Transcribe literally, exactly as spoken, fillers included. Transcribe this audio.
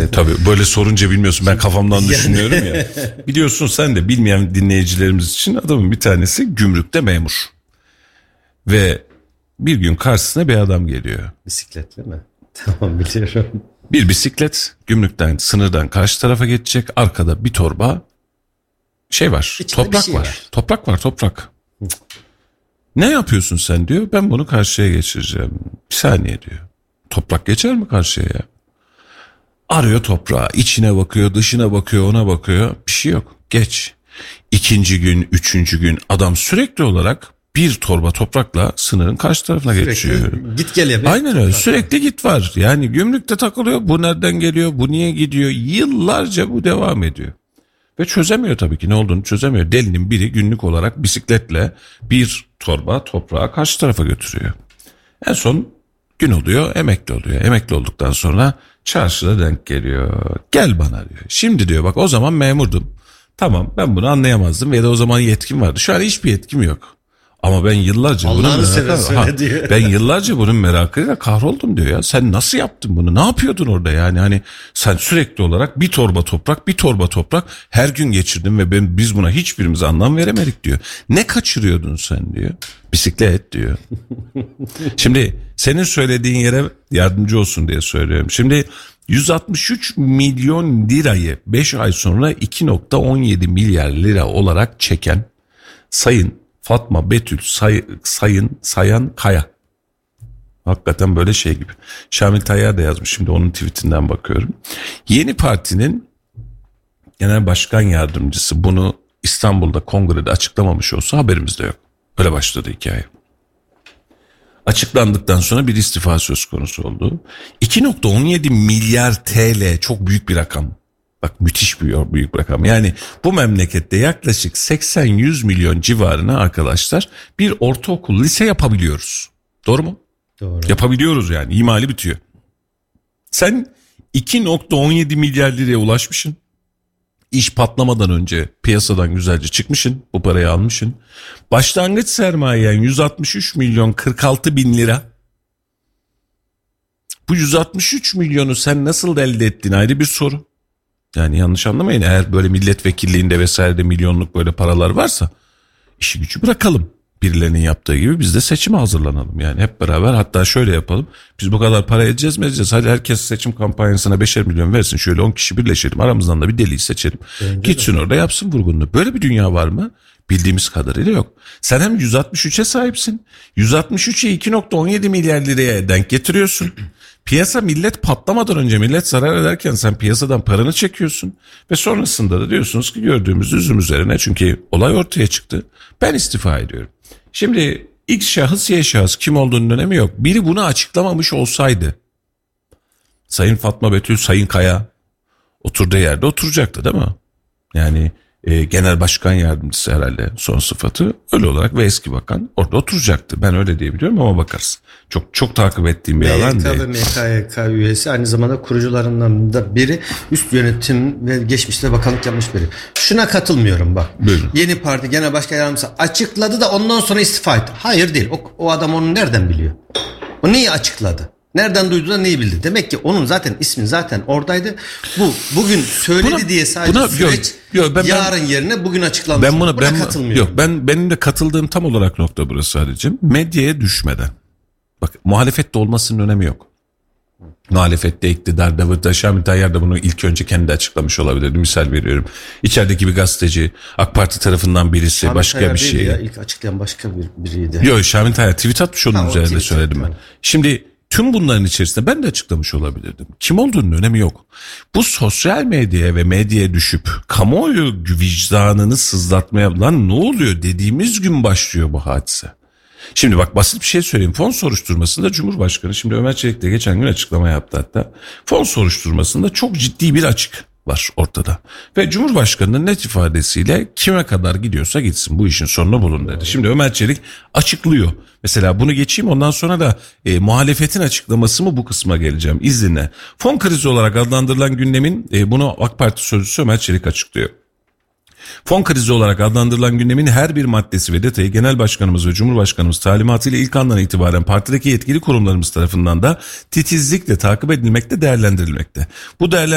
E, tabii böyle sorunca bilmiyorsun, ben kafamdan düşünüyorum ya. Biliyorsun sen de, bilmeyen dinleyicilerimiz için adamın bir tanesi gümrükte memur. Ve bir gün karşısına bir adam geliyor. Bisikletle mi? Tamam, biliyorum. Bir bisiklet gümrükten, sınırdan karşı tarafa geçecek. Arkada bir torba şey var. İçinde toprak şey var. var. Toprak var, toprak. Ne yapıyorsun sen diyor. Ben bunu karşıya geçireceğim. Bir saniye diyor. Toprak geçer mi karşıya ya? Arıyor toprağı. İçine bakıyor, dışına bakıyor, ona bakıyor. Bir şey yok. Geç. İkinci gün, üçüncü gün adam sürekli olarak bir torba toprakla sınırın karşı tarafına sürekli geçiyor. Git gel yapıyor. Aynen öyle. Sürekli git var. Yani gümrükte takılıyor. Bu nereden geliyor? Bu niye gidiyor? Yıllarca bu devam ediyor. Ve çözemiyor tabii ki, ne olduğunu çözemiyor. Delinin biri günlük olarak bisikletle bir torba toprağı karşı tarafa götürüyor. En son gün oluyor, emekli oluyor. Emekli olduktan sonra çarşıda denk geliyor. Gel bana diyor. Şimdi diyor bak, o zaman memurdum. Tamam, ben bunu anlayamazdım ya da o zaman yetkim vardı. Şu an hiçbir yetkim yok. Ama ben yıllarca bunun merakı, ben yıllarca bunun merakıyla kahroldum diyor ya. Sen nasıl yaptın bunu? Ne yapıyordun orada yani? Hani sen sürekli olarak bir torba toprak, bir torba toprak her gün geçirdin ve ben, biz buna hiçbirimiz anlam veremedik diyor. Ne kaçırıyordun sen diyor. Bisiklet diyor. Şimdi senin söylediğin yere yardımcı olsun diye söylüyorum. Şimdi yüz altmış üç milyon lirayı beş ay sonra iki nokta on yedi milyar lira olarak çeken Sayın Fatma Betül Say, Sayın Sayan Kaya. Hakikaten böyle şey gibi. Şamil Tayyar da yazmış, şimdi onun tweetinden bakıyorum. Yeni Parti'nin genel başkan yardımcısı bunu İstanbul'da kongrede açıklamamış olsa haberimiz de yok. Öyle başladı hikaye. Açıklandıktan sonra bir istifa söz konusu oldu. iki nokta on yedi milyar T L çok büyük bir rakam. Bak, müthiş bir büyük bir rakam. Yani bu memlekette yaklaşık seksen yüz milyon civarına arkadaşlar bir ortaokul, lise yapabiliyoruz. Doğru mu? Doğru. Yapabiliyoruz yani. İmali bitiyor. Sen iki nokta on yedi milyar liraya ulaşmışsın. İş patlamadan önce piyasadan güzelce çıkmışsın. Bu parayı almışsın. Başlangıç sermayen yüz altmış üç milyon kırk altı bin lira. Bu yüz altmış üç milyonu sen nasıl elde ettin ayrı bir soru. Yani yanlış anlamayın, eğer böyle milletvekilliğinde vesairede milyonluk böyle paralar varsa işi gücü bırakalım. Birilerinin yaptığı gibi biz de seçime hazırlanalım. Yani hep beraber, hatta şöyle yapalım. Biz bu kadar para edeceğiz mi edeceğiz? Hadi herkes seçim kampanyasına beşer milyon versin. Şöyle on kişi birleşelim. Aramızdan da bir deliği seçelim. Bence Gitsin de orada yapsın vurgununu. Böyle bir dünya var mı? Bildiğimiz kadarıyla yok. Sen hem yüz altmış üçe sahipsin. yüz altmış üçe iki nokta on yedi milyar liraya denk getiriyorsun. Piyasa, millet patlamadan önce millet zarar ederken sen piyasadan paranı çekiyorsun. Ve sonrasında da diyorsunuz ki gördüğümüz üzüm üzerine, çünkü olay ortaya çıktı. Ben istifa ediyorum. Şimdi X şahıs Y şahıs kim olduğunun önemi yok. Biri bunu açıklamamış olsaydı Sayın Fatma Betül Sayın Kaya oturduğu yerde oturacaktı değil mi? Yani e, genel başkan yardımcısı herhalde son sıfatı, öyle olarak ve eski bakan orada oturacaktı. Ben öyle diyebiliyorum ama bakarız. Çok çok takip ettiğim bir alan değil. M Y K ve M K Y K üyesi, aynı zamanda kurucularından da biri, üst yönetim ve geçmişte bakanlık yapmış biri. Şuna katılmıyorum bak. Buyurun. Yeni Parti Genel Başkan Yardımcısı açıkladı da ondan sonra istifa etti. Hayır değil. O, o adam onu nereden biliyor? O neyi açıkladı? Nereden duydu da neyi bildi? Demek ki onun zaten ismi zaten oradaydı. Bu bugün söyledi buna, diye sadece buna, süreç yok, yok, ben, yarın ben, yerine bugün açıklanmış. Ben buna, buna ben, katılmıyorum. Yok, ben benim de katıldığım tam olarak nokta burası sadece. Medyaya düşmeden. Bak, muhalefette olmasının önemi yok. Muhalefette, iktidarda, da Şamil Tayyar da bunu ilk önce kendi açıklamış olabilirdi. Misal veriyorum. İçerideki bir gazeteci, AK Parti tarafından birisi, Şamil başka Tayyar bir şey. Ya, ilk açıklayan başka bir, biriydi. Yok, Şamil Tayyar tweet atmış, onun ha, üzerinde söyledim ben. Şimdi tüm bunların içerisinde ben de açıklamış olabilirdim. Kim olduğunun önemi yok. Bu sosyal medyaya ve medyaya düşüp kamuoyu vicdanını sızlatmaya, lan ne oluyor dediğimiz gün başlıyor bu hadise. Şimdi bak, basit bir şey söyleyeyim. Fon soruşturmasında Cumhurbaşkanı, şimdi Ömer Çelik de geçen gün açıklama yaptı hatta. Fon soruşturmasında çok ciddi bir açık var ortada. Ve Cumhurbaşkanı'nın net ifadesiyle kime kadar gidiyorsa gitsin, bu işin sonuna bulun dedi. Şimdi Ömer Çelik açıklıyor. Mesela bunu geçeyim, ondan sonra da e, muhalefetin açıklaması mı, bu kısma geleceğim. İzninle. Fon krizi olarak adlandırılan gündemin, e, bunu AK Parti sözcüsü Ömer Çelik açıklıyor. Fon krizi olarak adlandırılan gündemin her bir maddesi ve detayı Genel Başkanımız ve Cumhurbaşkanımız talimatıyla ilk andan itibaren partideki yetkili kurumlarımız tarafından da titizlikle takip edilmekte, değerlendirilmekte. Bu değerlendirilmekte